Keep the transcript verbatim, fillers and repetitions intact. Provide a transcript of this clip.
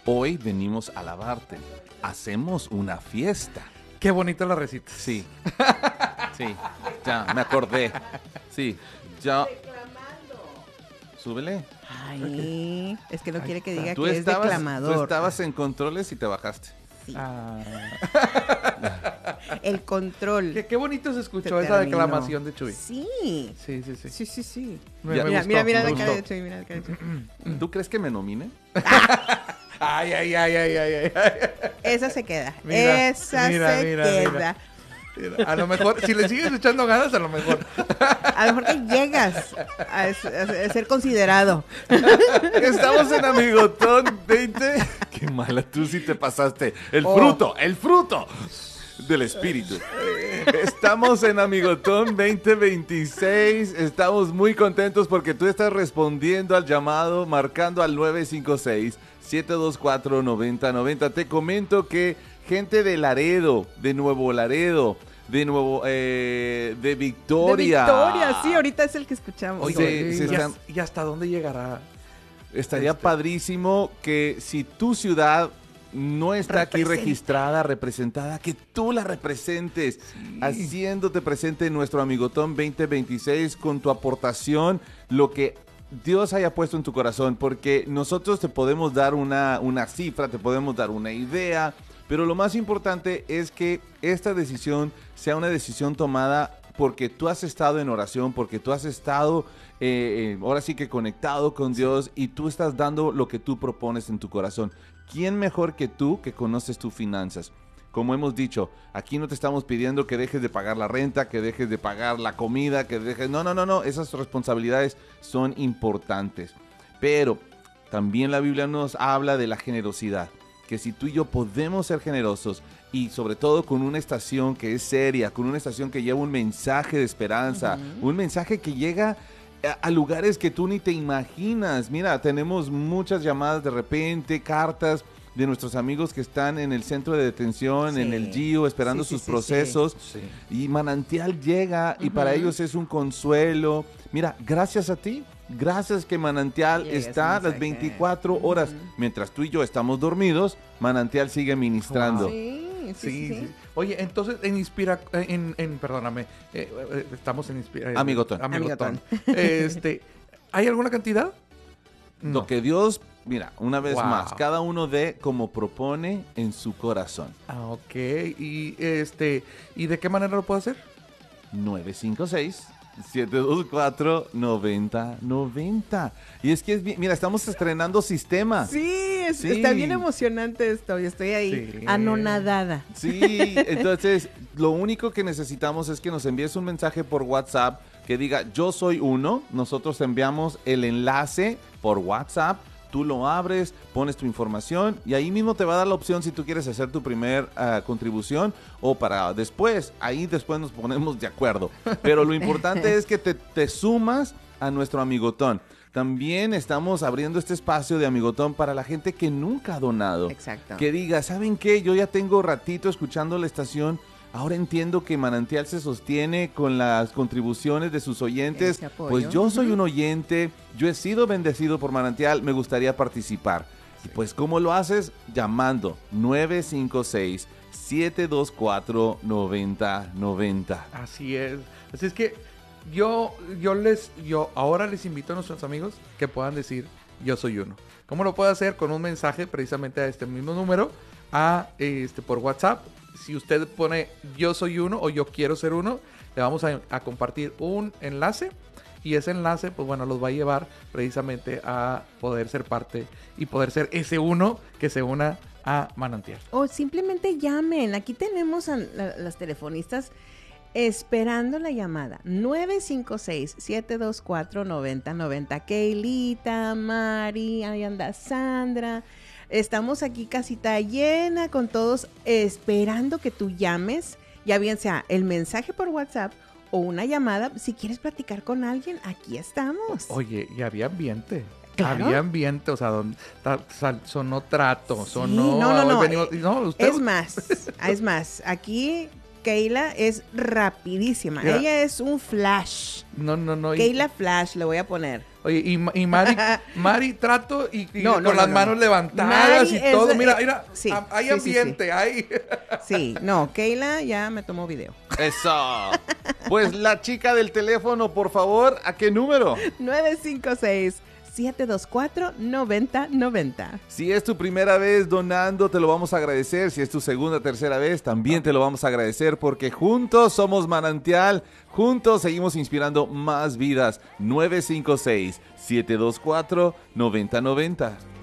hoy venimos a alabarte. Hacemos una fiesta. Qué bonita la recita. Sí, sí, ya me acordé. Sí, ya. Súbele. Ay, es que no quiere que diga Tú que es estabas, declamador. tú estabas en controles y te bajaste. Sí. Ah. El control. Qué, qué bonito se escuchó Se esa terminó. declamación de Chuy. Sí. Sí, sí, sí. Sí, sí, sí. Me, Ya. me Mira, gustó, mira, mira me la cara de gustó. Chuy, mira la cara de Chuy. ¿Tú crees que me nomine? Ay, ay, ay, ay, ay, ay, ay. Esa se queda. Mira, Esa mira, se mira, queda. mira. Mira, a lo mejor, si le sigues echando ganas, a lo mejor. A lo mejor que llegas a, es- a ser considerado. Estamos en Amigotón veinte. Qué mala, tú sí te pasaste. El Oh. fruto, el fruto del espíritu. Estamos en Amigotón veinte veintiséis. Estamos muy contentos porque tú estás respondiendo al llamado, marcando al nueve cinco seis, siete dos cuatro, nueve cero nueve cero. Te comento que gente de Laredo, de Nuevo Laredo, de Nuevo, eh, de Victoria. De Victoria, sí, ahorita es el que escuchamos. Oye, Oye, se ¿y, están- has- ¿y hasta dónde llegará? Estaría Este. padrísimo que si tu ciudad no está aquí Representa. registrada, representada, que tú la representes, haciéndote presente en nuestro Amigotón veinte veintiséis con tu aportación, lo que Dios haya puesto en tu corazón, porque nosotros te podemos dar una, una cifra, te podemos dar una idea, pero lo más importante es que esta decisión sea una decisión tomada porque tú has estado en oración, porque tú has estado eh, eh, ahora sí que conectado con Dios y tú estás dando lo que tú propones en tu corazón. ¿Quién mejor que tú que conoces tus finanzas? Como hemos dicho, aquí no te estamos pidiendo que dejes de pagar la renta, que dejes de pagar la comida, que dejes... No, no, no, no, esas responsabilidades son importantes. Pero también la Biblia nos habla de la generosidad, que si tú y yo podemos ser generosos y sobre todo con una estación que es seria, con una estación que lleva un mensaje de esperanza, uh-huh. un mensaje que llega a, a lugares que tú ni te imaginas. Mira, tenemos muchas llamadas de repente, cartas de nuestros amigos que están en el centro de detención, sí. en el G I O, esperando sí, sus sí, procesos. Sí, sí. Y Manantial llega uh-huh. y para ellos es un consuelo. Mira, gracias a ti. Gracias que Manantial Llega está las veinticuatro horas. Uh-huh. Mientras tú y yo estamos dormidos, Manantial sigue ministrando. Wow. Sí, sí, sí, sí. sí. Oye, entonces en Inspira, en, en perdóname, eh, eh, estamos en Inspira. Eh, Amigotón. Amigotón. Este, ¿hay alguna cantidad? No. Lo que Dios, mira, una vez wow. más, cada uno dé como propone en su corazón. Ah, ok. Y este, ¿y de qué manera lo puedo hacer? nueve cinco seis siete dos cuatro, nueve cero nueve cero. Y es que, es bien, mira, estamos estrenando sistema. Sí, es, sí, está bien emocionante esto. Yo estoy ahí sí. anonadada. Sí, entonces lo único que necesitamos es que nos envíes un mensaje por WhatsApp que diga yo soy uno. Nosotros enviamos el enlace por WhatsApp. Tú lo abres, pones tu información y ahí mismo te va a dar la opción si tú quieres hacer tu primer uh, contribución o para después. Ahí después nos ponemos de acuerdo. Pero lo importante es que te, te sumas a nuestro Amigotón. También estamos abriendo este espacio de Amigotón para la gente que nunca ha donado. Exacto. Que diga, ¿saben qué? Yo ya tengo ratito escuchando la estación. Ahora entiendo que Manantial se sostiene con las contribuciones de sus oyentes. Pues yo soy un oyente, yo he sido bendecido por Manantial, me gustaría participar. Sí. Y pues, ¿cómo lo haces? Llamando nueve cinco seis, siete dos cuatro, nueve cero nueve cero. Así es. Así es que yo, yo les, yo ahora les invito a nuestros amigos que puedan decir, yo soy uno. ¿Cómo lo puedo hacer? Con un mensaje precisamente a este mismo número, a este por WhatsApp. Si usted pone yo soy uno o yo quiero ser uno, le vamos a, a compartir un enlace y ese enlace, pues bueno, los va a llevar precisamente a poder ser parte y poder ser ese uno que se una a Manantial. O simplemente llamen. Aquí tenemos a la, las telefonistas esperando la llamada. nueve cinco seis, siete dos cuatro, nueve cero nueve cero. Keilita, Mari, ahí anda Sandra. Estamos aquí casita llena con todos esperando que tú llames, ya bien sea el mensaje por WhatsApp o una llamada. Si quieres platicar con alguien, aquí estamos. Oye, y había ambiente. ¿Claro? Había ambiente, o sea, don, ta, sal, sonó trato, sí, sonó... No, no, no. Venimos, no usted... Es más, es más, aquí Keila es rapidísima. Mira. Ella es un flash. No, no, no. y- Keila Flash, le voy a poner. Oye, y, Ma- y Mari, Mari trato y, y No, con no, no, las no, manos no. levantadas Mari y es- todo. Mira, eh, mira, sí, a- hay sí, sí, sí. ambiente, hay. Sí, no, Keila ya me tomó video. Eso. Pues la chica del teléfono, por favor, ¿a qué número? nueve cinco seis, siete dos cuatro, nueve cero nueve cero. Si es tu primera vez donando, te lo vamos a agradecer. Si es tu segunda, tercera vez, también te lo vamos a agradecer porque juntos somos Manantial. Juntos seguimos inspirando más vidas. nueve cinco seis, siete dos cuatro, nueve cero nueve cero.